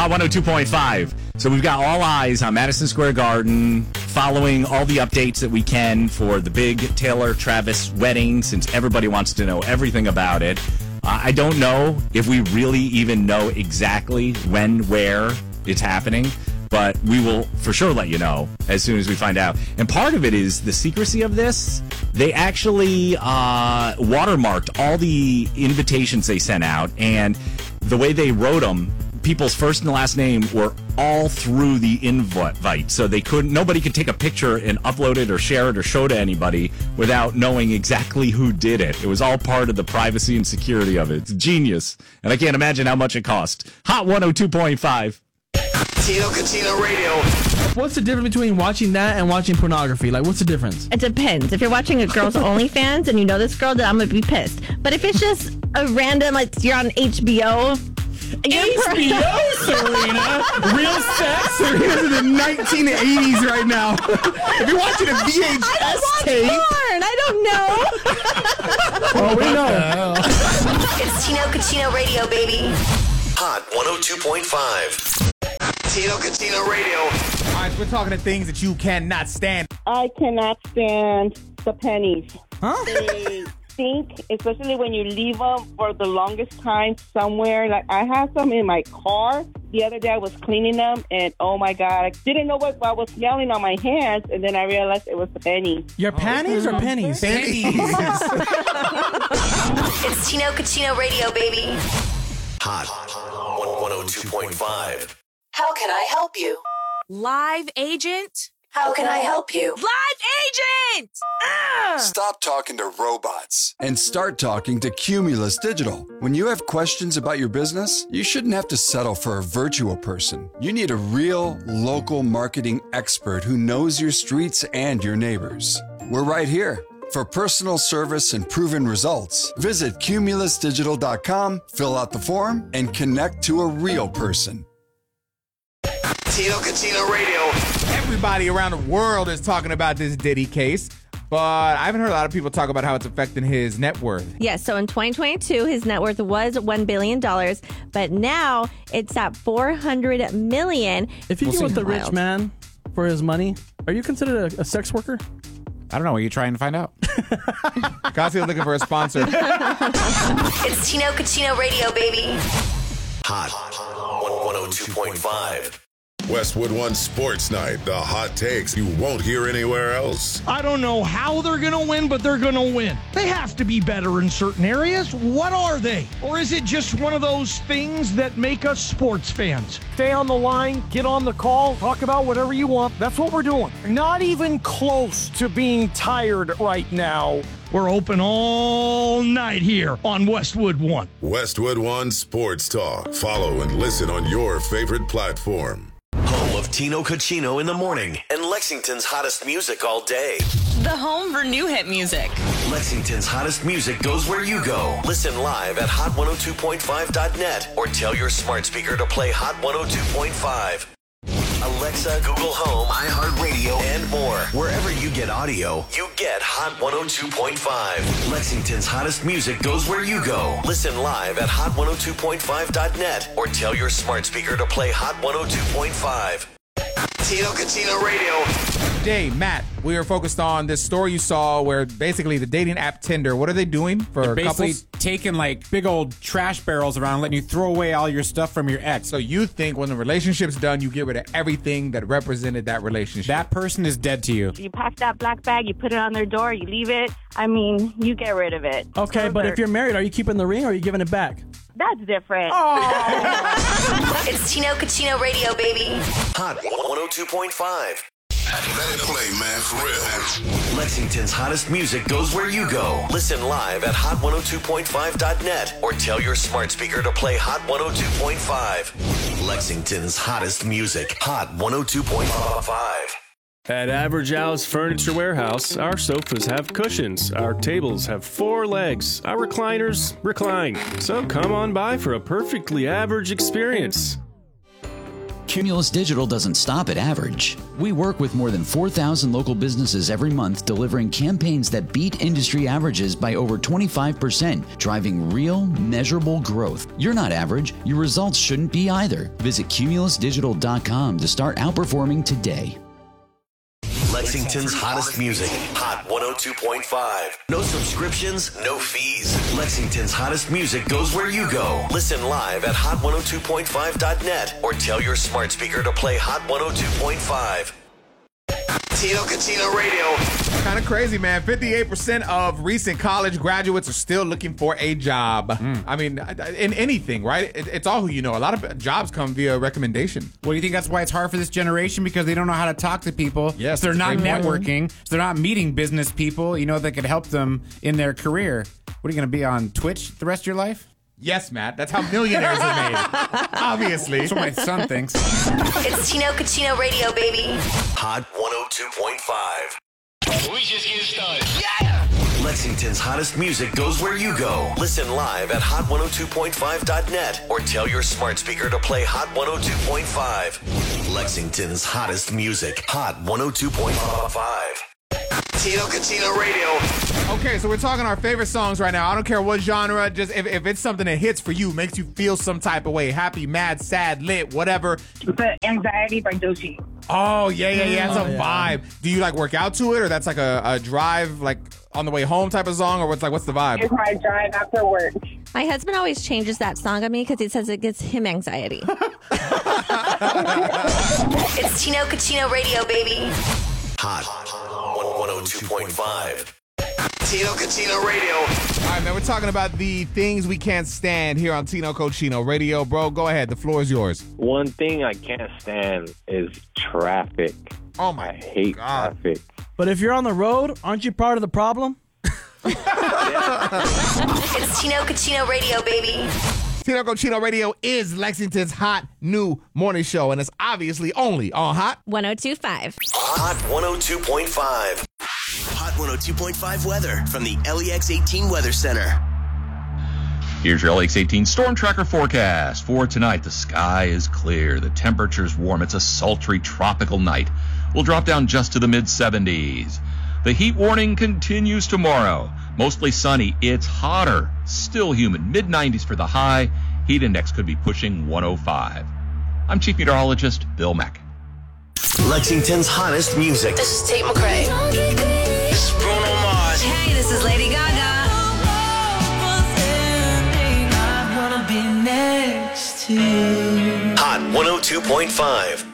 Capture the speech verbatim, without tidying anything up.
Hot one oh two point five. So we've got all eyes on Madison Square Garden, following all the updates that we can for the big Taylor Travis wedding, since everybody wants to know everything about it. Uh, I don't know if we really even know exactly when, where it's happening, but we will for sure let you know as soon as we find out. And part of it is the secrecy of this. They actually uh, watermarked all the invitations they sent out, and the way they wrote them, people's first and last name were all through the invite, so they couldn't. Nobody could take a picture and upload it or share it or show to anybody without knowing exactly who did it. It was all part of the privacy and security of it. It's genius, and I can't imagine how much it cost. Hot one oh two point five. Tino Cucino Radio. What's the difference between watching that and watching pornography? Like, what's the difference? It depends. If you're watching a girl's OnlyFans and you know this girl, then I'm going to be pissed. But if it's just a random, like, you're on H B O... H B O, Serena. Real sex. Serena's in the nineteen eighties right now. If you're watching a V H S tape. Porn. I don't know. Oh, we know. It's Tino Cucino Radio, baby. Hot one oh two point five. Tino Cucino Radio. All right, so we're talking to things that you cannot stand. I cannot stand the pennies. Huh? They stink, especially when you leave them for the longest time somewhere. Like, I have some in my car. The other day I was cleaning them, and oh my God, I didn't know what I was smelling on my hands, and then I realized it was the pennies. Your panties or pennies? Pennies. It's Tino Cucino Radio, baby. Hot one oh two point five. How can I help you? Live agent? How can I help you? Live agent! Ah! Stop talking to robots and start talking to Cumulus Digital. When you have questions about your business, you shouldn't have to settle for a virtual person. You need a real, local marketing expert who knows your streets and your neighbors. We're right here. For personal service and proven results, visit cumulus digital dot com, fill out the form, and connect to a real person. Tino Cucino Radio. Everybody around the world is talking about this Diddy case, but I haven't heard a lot of people talk about how it's affecting his net worth. Yes, so in twenty twenty-two, his net worth was one billion dollars, but now it's at four hundred million dollars. If you We'll get with see. the rich Wild. man for his money, are you considered a, a sex worker? I don't know. Are you trying to find out? Cassio looking for a sponsor. It's Tino Cucino Radio, baby. Hot one oh two point five. Westwood One Sports Night, the hot takes you won't hear anywhere else. I don't know how they're going to win, but they're going to win. They have to be better in certain areas. What are they? Or is it just one of those things that make us sports fans? Stay on the line, get on the call, talk about whatever you want. That's what we're doing. Not even close to being tired right now. We're open all night here on Westwood One. Westwood One Sports Talk. Follow and listen on your favorite platform. Home of Tino Cucino in the morning and Lexington's hottest music all day. The home for new hit music. Lexington's hottest music goes where you go. Listen live at hot one oh two point five dot net or tell your smart speaker to play Hot one oh two point five. Alexa, Google Home, iHeartRadio, and more. Wherever you get audio, you get Hot one oh two point five. Lexington's hottest music goes where you go. Listen live at hot one oh two point five dot net or tell your smart speaker to play Hot one oh two point five. Tino Cucino Radio. Today, Matt, we are focused on this story you saw where basically the dating app Tinder, what are they doing for They're basically couples? taking like big old trash barrels around and letting you throw away all your stuff from your ex. So you think when the relationship's done, you get rid of everything that represented that relationship. That person is dead to you. You pack that black bag, you put it on their door, you leave it. I mean, you get rid of it. Okay, Those but are- if you're married, are you keeping the ring or are you giving it back? That's different. It's Tino Cucino Radio, baby. Hot one oh two point five. Let it play, man, for real. Lexington's hottest music goes where you go. Listen live at hot one oh two point five dot net or tell your smart speaker to play Hot one oh two point five. Lexington's hottest music. Hot one oh two point five. At Average House Furniture Warehouse, our sofas have cushions, our tables have four legs, our recliners recline. So come on by for a perfectly average experience. Cumulus Digital doesn't stop at average. We work with more than four thousand local businesses every month, delivering campaigns that beat industry averages by over twenty-five percent, driving real, measurable growth. You're not average. Your results shouldn't be either. Visit cumulus digital dot com to start outperforming today. Lexington's hottest music, Hot one oh two point five. No subscriptions, no fees. Lexington's hottest music goes where you go. Listen live at hot one oh two point five dot net or tell your smart speaker to play Hot one oh two point five. Tino Cucino Radio. Kind of crazy, man. fifty-eight percent of recent college graduates are still looking for a job. Mm. I mean, in anything, right? It, it's all who you know. A lot of jobs come via recommendation. Well, do you think that's why it's hard for this generation? Because they don't know how to talk to people. Yes, so they're not networking. Point. So they're not meeting business people, you know, that could help them in their career. What are you going to be on Twitch the rest of your life? Yes, Matt. That's how millionaires are made. Obviously. That's what my son thinks. It's Tino Cucino Radio, baby. Hot one oh two point five. We just getting started. Yeah! Lexington's hottest music goes where you go. Listen live at hot one oh two point five dot net or tell your smart speaker to play Hot one oh two point five. Lexington's hottest music, Hot one oh two point five. Tino Cucino Radio. Okay, so we're talking our favorite songs right now. I don't care what genre, just if, if it's something that hits for you, makes you feel some type of way, happy, mad, sad, lit, whatever. The Anxiety by Doechii. Oh, yeah, yeah, yeah. It's a Oh, yeah. vibe. Do you like work out to it, or that's like a, a drive, like on the way home type of song, or what's like, what's the vibe? It's my drive after work. My husband always changes that song on me because he says it gives him anxiety. It's Tino Cucino Radio, baby. Hot one oh two point five. Tino Cucino Radio. All right, man, we're talking about the things we can't stand here on Tino Cucino Radio. Bro, go ahead. The floor is yours. One thing I can't stand is traffic. Oh, my I hate God. traffic. But if you're on the road, aren't you part of the problem? It's Tino Cucino Radio, baby. Tino Cucino Radio is Lexington's hot new morning show, and it's obviously only on Hot one oh two point five. Hot one oh two point five. Hot one oh two point five weather from the L E X eighteen Weather Center. Here's your L E X eighteen Storm Tracker forecast. For tonight, the sky is clear. The temperature's warm. It's a sultry tropical night. We'll drop down just to the mid seventies. The heat warning continues tomorrow. Mostly sunny. It's hotter. Still humid. mid nineties for the high. Heat index could be pushing one oh five. I'm Chief Meteorologist Bill Mack. Lexington's hottest music. This is Tate McRae. This is Bruno Mars. Hey, this is Lady Gaga. Hot one oh two point five.